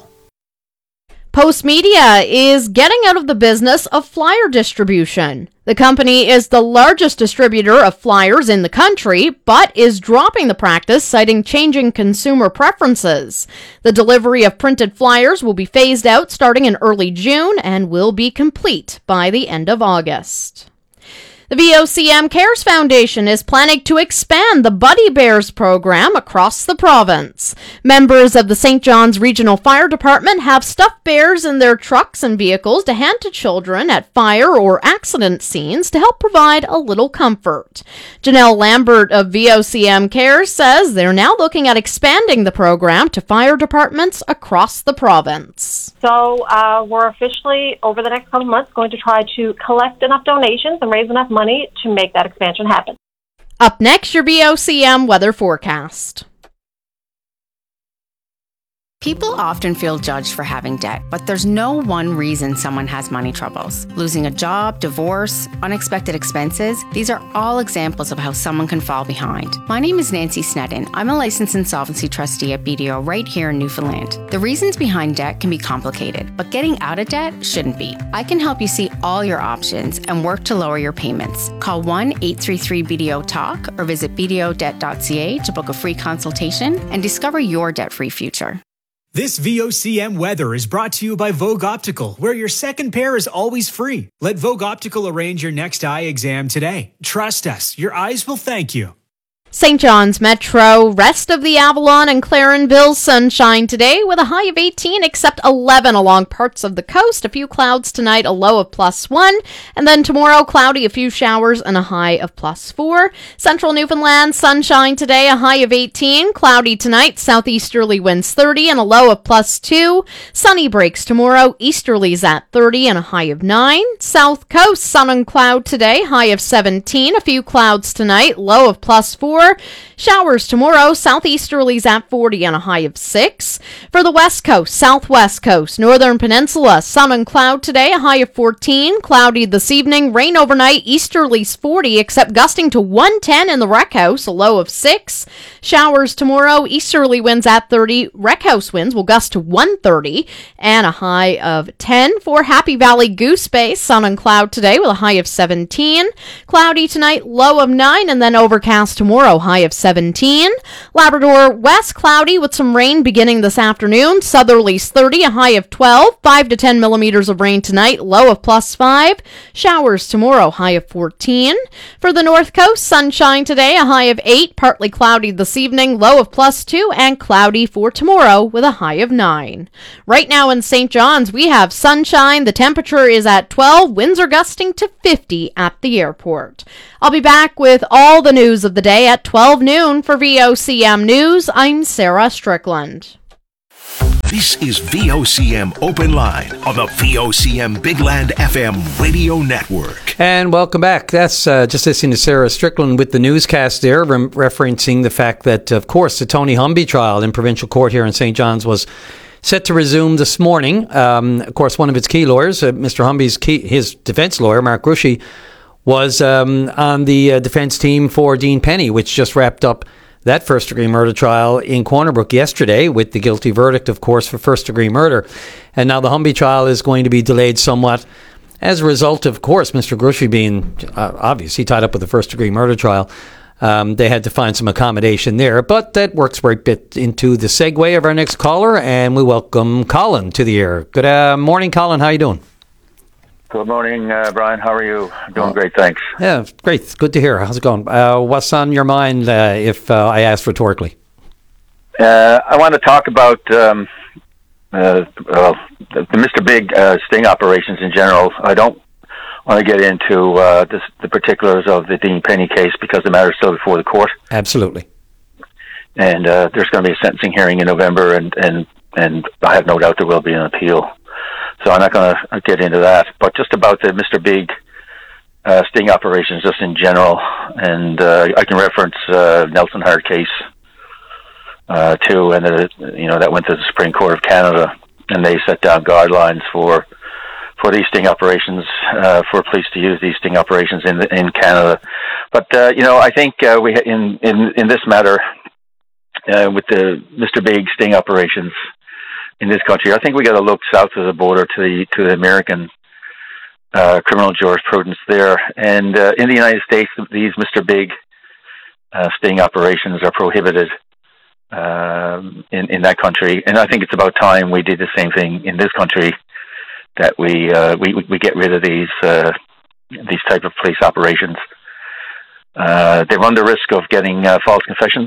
Postmedia is getting out of the business of flyer distribution. The company is the largest distributor of flyers in the country, but is dropping the practice, citing changing consumer preferences. The delivery of printed flyers will be phased out starting in early June and will be complete by the end of August. The V O C M Cares Foundation is planning to expand the Buddy Bears program across the province. Members of the Saint John's Regional Fire Department have stuffed bears in their trucks and vehicles to hand to children at fire or accident scenes to help provide a little comfort. Janelle Lambert of V O C M Cares says they're now looking at expanding the program to fire departments across the province. So uh, we're officially, over the next couple of months, going to try to collect enough donations and raise enough money money to make that expansion happen. Up next, your V O C M weather forecast. People often feel judged for having debt, but there's no one reason someone has money troubles. Losing a job, divorce, unexpected expenses, these are all examples of how someone can fall behind. My name is Nancy Sneddon. I'm a licensed insolvency trustee at B D O right here in Newfoundland. The reasons behind debt can be complicated, but getting out of debt shouldn't be. I can help you see all your options and work to lower your payments. Call one eight three three B D O talk or visit b d o debt dot c a to book a free consultation and discover your debt-free future. This V O C M weather is brought to you by Vogue Optical, where your second pair is always free. Let Vogue Optical arrange your next eye exam today. Trust us, your eyes will thank you. Saint John's Metro, rest of the Avalon and Clarenville, sunshine today with a high of eighteen, except eleven along parts of the coast. A few clouds tonight, a low of plus one. And then tomorrow, cloudy, a few showers, and a high of plus four. Central Newfoundland, sunshine today, a high of eighteen. Cloudy tonight, southeasterly winds thirty, and a low of plus two. Sunny breaks tomorrow, easterlies at thirty, and a high of nine. South coast, sun and cloud today, high of seventeen. A few clouds tonight, low of plus four. Labrador. Showers tomorrow, southeasterlies at forty and a high of six. For the west coast, southwest coast, northern peninsula, sun and cloud today, a high of fourteen. Cloudy this evening, rain overnight, easterlies forty, except gusting to one ten in the Wreck House, a low of six. Showers tomorrow, easterly winds at thirty. Wreck House winds will gust to one thirty and a high of ten. For Happy Valley Goose Bay, sun and cloud today with a high of seventeen. Cloudy tonight, low of nine, and then overcast tomorrow, high of seventeen. Labrador west, cloudy with some rain beginning this afternoon. Southerlies thirty, a high of twelve. five to ten millimeters of rain tonight, low of plus five. Showers tomorrow, high of fourteen. For the north coast, sunshine today, a high of eight. Partly cloudy this evening, low of plus two, and cloudy for tomorrow with a high of nine. Right now in Saint John's, we have sunshine. The temperature is at twelve. Winds are gusting to fifty at the airport. I'll be back with all the news of the day at twelve noon for V O C M News. I'm Sarah Strickland. This is V O C M Open Line on the V O C M Big Land F M radio network. And welcome back. That's uh, just listening to Sarah Strickland with the newscast there, rem- referencing the fact that, of course, the Tony Humby trial in provincial court here in Saint John's was set to resume this morning. Um, of course, one of its key lawyers, uh, Mister Humby's key, his defence lawyer, Mark Grushey, was um, on the uh, defence team for Dean Penny, which just wrapped up that first-degree murder trial in Corner Brook yesterday with the guilty verdict, of course, for first-degree murder. And now the Humby trial is going to be delayed somewhat as a result, of course, Mister Grushey being uh, obviously tied up with the first-degree murder trial. Um, they had to find some accommodation there, but that works right bit into the segue of our next caller, and we welcome Colin to the air. Good uh, morning, Colin. How you doing? Good morning, uh, Brian. How are you? I'm doing great, thanks. Yeah, great. Good to hear. How's it going? Uh, what's on your mind uh, if uh, I asked rhetorically? Uh, I want to talk about um, uh, well, the, the Mister Big uh, sting operations in general. I don't want to get into uh, this, the particulars of the Dean Penny case because the matter is still before the court. Absolutely. And uh, there's going to be a sentencing hearing in November, and, and, and I have no doubt there will be an appeal. So I'm not going to get into that, but just about the Mister Big uh, sting operations, just in general, and uh, I can reference uh, Nelson Hart case uh, too, and uh, you know that went to the Supreme Court of Canada, and they set down guidelines for for these sting operations, uh, for police to use these sting operations in the, in Canada. But uh, you know, I think uh, we in in in this matter uh, with the Mister Big sting operations in this country, I think we got to look south of the border to the to the American uh, criminal jurisprudence there. And uh, in the United States, these Mister Big uh, sting operations are prohibited um, in in that country. And I think it's about time we did the same thing in this country, that we uh, we we get rid of these uh, these type of police operations. Uh, they run the risk of getting uh, false confessions,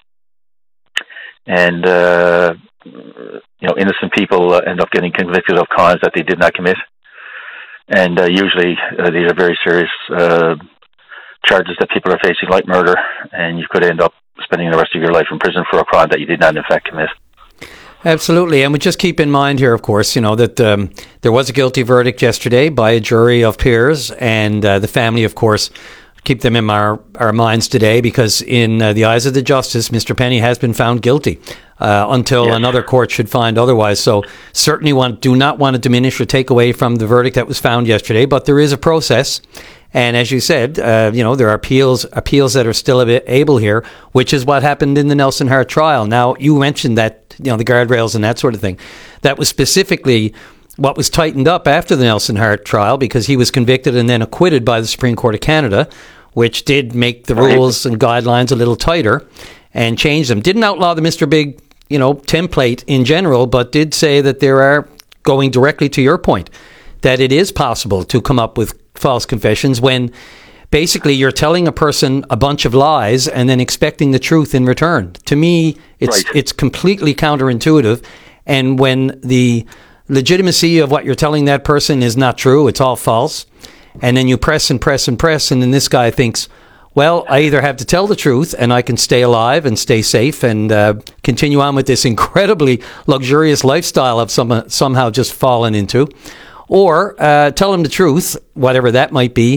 and uh, you know, innocent people uh, end up getting convicted of crimes that they did not commit. And uh, usually uh, these are very serious uh, charges that people are facing, like murder, and you could end up spending the rest of your life in prison for a crime that you did not in fact commit. Absolutely, and we just keep in mind here, of course, you know, that um, there was a guilty verdict yesterday by a jury of peers, and uh, the family, of course, keep them in our, our minds today, because in uh, the eyes of the justice, Mister Penny has been found guilty uh, until yes. another court should find otherwise. So certainly want, do not want to diminish or take away from the verdict that was found yesterday, but there is a process. And as you said, uh, you know, there are appeals appeals that are still able here, which is what happened in the Nelson Hart trial. Now, you mentioned that, you know, the guardrails and that sort of thing. That was specifically what was tightened up after the Nelson Hart trial, because he was convicted and then acquitted by the Supreme Court of Canada, which did make the rules and guidelines a little tighter and change them. Didn't outlaw the Mister Big, you know, template in general, but did say that there are, going directly to your point, that it is possible to come up with false confessions when basically you're telling a person a bunch of lies and then expecting the truth in return. To me, it's right. it's completely counterintuitive. And when the legitimacy of what you're telling that person is not true, it's all false, and then you press and press and press, and then this guy thinks, well, I either have to tell the truth and I can stay alive and stay safe and uh, continue on with this incredibly luxurious lifestyle I've some, somehow just fallen into, or uh, tell him the truth, whatever that might be,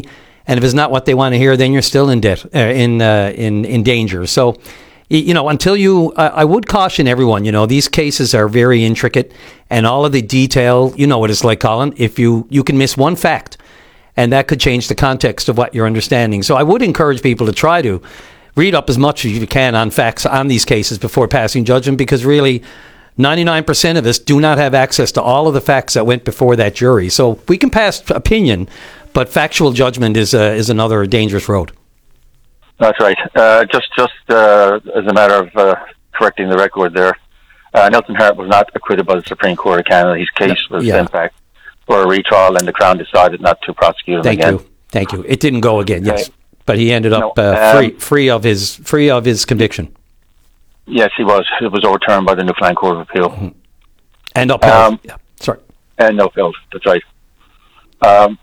And if it's not what they want to hear, then you're still in debt, uh, in, uh, in, in danger. So, you know, until you, uh, I would caution everyone, you know, these cases are very intricate and all of the detail, you know what it's like, Colin, if you, you can miss one fact and that could change the context of what you're understanding. So I would encourage people to try to read up as much as you can on facts on these cases before passing judgment, because really ninety-nine percent of us do not have access to all of the facts that went before that jury. So we can pass opinion, but factual judgment is, uh, is another dangerous road. That's right. Uh, just just uh, as a matter of uh, correcting the record there, uh, Nelson Hart was not acquitted by the Supreme Court of Canada. His case was Yeah. sent back for a retrial, and the Crown decided not to prosecute him Thank again. you. Thank you. It didn't go again, yes. But he ended up No, uh, free um, free of his free of his conviction. Yes, he was. It was overturned by the Newfoundland Court of Appeal. Mm-hmm. And upheld. Um, yeah. Sorry. And upheld. That's right. Um,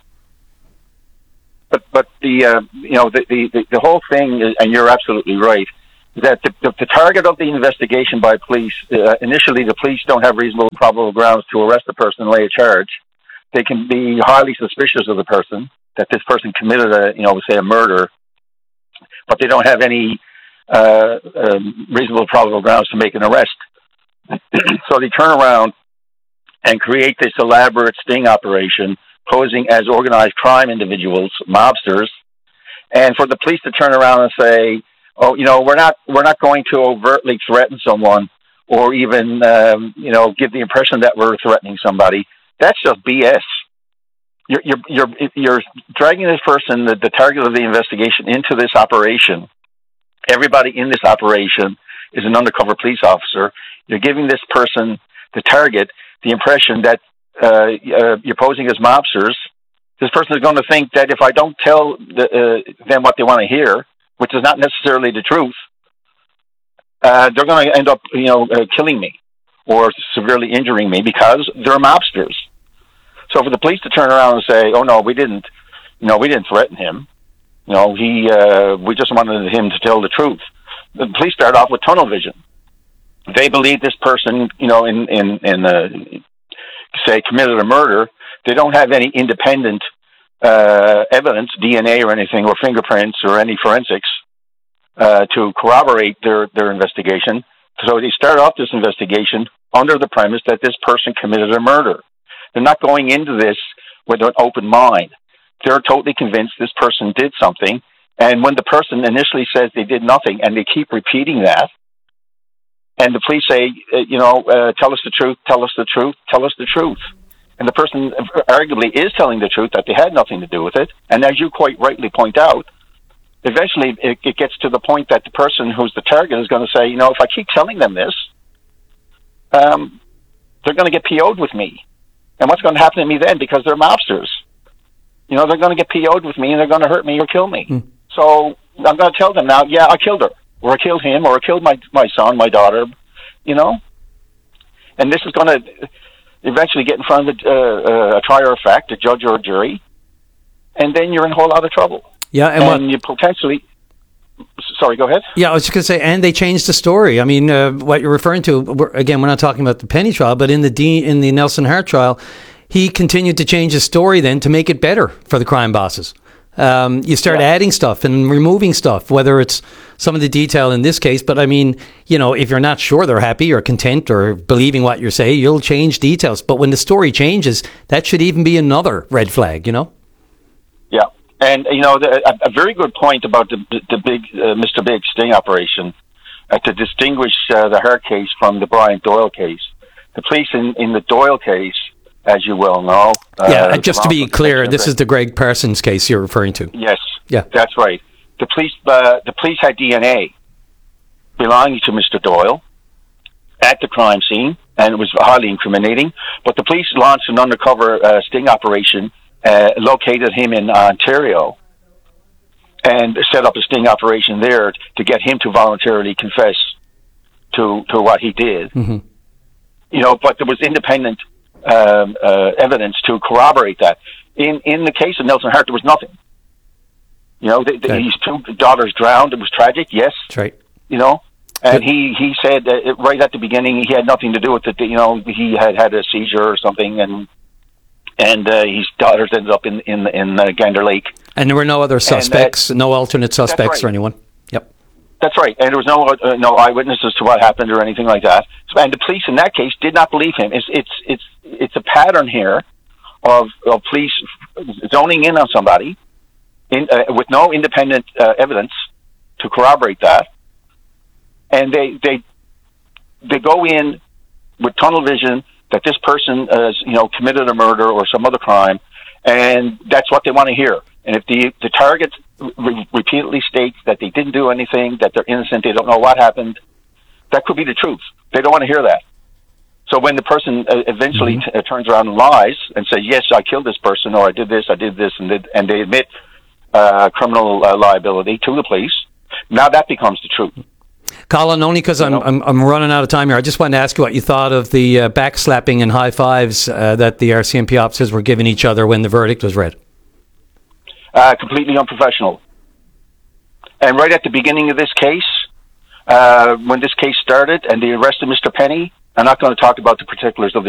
but but the uh, you know the, the the whole thing is, and you're absolutely right, that the, the, the target of the investigation by police, uh, initially the police don't have reasonable probable grounds to arrest the person and lay a charge. They can be highly suspicious of the person, that this person committed a, you know, say a murder, but they don't have any uh, um, reasonable probable grounds to make an arrest. So they turn around and create this elaborate sting operation, posing as organized crime individuals, mobsters, and for the police to turn around and say, "Oh, you know, we're not we're not going to overtly threaten someone, or even um, you know give the impression that we're threatening somebody." That's just B S. You're you're you're, you're dragging this person, the, the target of the investigation, into this operation. Everybody in this operation is an undercover police officer. You're giving this person, the target, the impression that uh, uh, you're posing as mobsters. This person is going to think that if I don't tell the, uh, them what they want to hear, which is not necessarily the truth, uh, they're going to end up, you know, uh, killing me or severely injuring me because they're mobsters. So for the police to turn around and say, "Oh no, we didn't, you know, we didn't threaten him. You know, he, uh, we just wanted him to tell the truth." The police start off with tunnel vision. They believe this person, you know, in in in uh, say committed a murder. They don't have any independent uh, evidence, D N A or anything, or fingerprints or any forensics uh, to corroborate their their investigation. So they start off this investigation under the premise that this person committed a murder. They're not going into this with an open mind. They're totally convinced this person did something. And when the person initially says they did nothing, and they keep repeating that, and the police say, uh, you know, uh, tell us the truth, tell us the truth, tell us the truth. And the person arguably is telling the truth, that they had nothing to do with it. And as you quite rightly point out, eventually it, it gets to the point that the person who's the target is going to say, you know, if I keep telling them this, um, they're going to get P O'd with me. And what's going to happen to me then? Because they're mobsters. You know, they're going to get P O'd with me, and they're going to hurt me or kill me. Mm. So I'm going to tell them now, yeah, I killed her, or I killed him, or I killed my, my son, my daughter, you know? And this is going to eventually get in front of a, uh, a trier of fact, a judge or a jury, and then you're in a whole lot of trouble. Yeah, and, and what, you potentially... Sorry, go ahead. Yeah, I was just going to say, and they changed the story. I mean, uh, what you're referring to, we're, again, we're not talking about the Penny trial, but in the D, in the Nelson Hart trial, he continued to change his story then to make it better for the crime bosses. Um, you start yeah. adding stuff and removing stuff, whether it's some of the detail in this case, but I mean, you know, if you're not sure they're happy or content or believing what you say, you'll change details. But when the story changes, that should even be another red flag, you know? Yeah. And, you know, the, a, a very good point about the, the big uh, Mister Big sting operation, uh, to distinguish uh, the Hart case from the Brian Doyle case. The police in, in the Doyle case, as you well know... Uh, yeah, just to be clear, this is the Greg Parsons case you're referring to. Yes. Yeah. That's right. The police, uh, the police had D N A belonging to Mister Doyle at the crime scene, and it was highly incriminating. But the police launched an undercover uh, sting operation, uh, located him in Ontario, and set up a sting operation there to get him to voluntarily confess to to what he did. Mm-hmm. You know, but there was independent um, uh, evidence to corroborate that. In in the case of Nelson Hart, there was nothing. You know, the, the, okay. his two daughters drowned. It was tragic, yes. That's right. You know, and he, he said that right at the beginning he had nothing to do with it. You know, he had had a seizure or something, and and uh, his daughters ended up in in in uh, Gander Lake. And there were no other suspects, And, no alternate suspects right. or anyone? Yep. That's right. And there was no uh, no eyewitnesses to what happened or anything like that. So, and the police in that case did not believe him. It's it's it's it's a pattern here of, of police zoning in on somebody in, uh, with no independent uh, evidence to corroborate that, and they they they go in with tunnel vision that this person has, you know, committed a murder or some other crime, and that's what they want to hear. And if the the target re- repeatedly states that they didn't do anything, that they're innocent, they don't know what happened, that could be the truth. They don't want to hear that. So when the person uh, eventually mm-hmm. t- uh, turns around and lies and says, yes, I killed this person, or I did this, I did this, and, did, and they admit uh, criminal uh, liability to the police, now that becomes the truth. Colin, only because I'm, I'm I'm running out of time here, I just wanted to ask you what you thought of the uh, backslapping and high fives uh, that the R C M P officers were giving each other when the verdict was read. Uh, completely unprofessional. And right at the beginning of this case, uh, when this case started and they arrested Mister Penny, I'm not going to talk about the particulars of the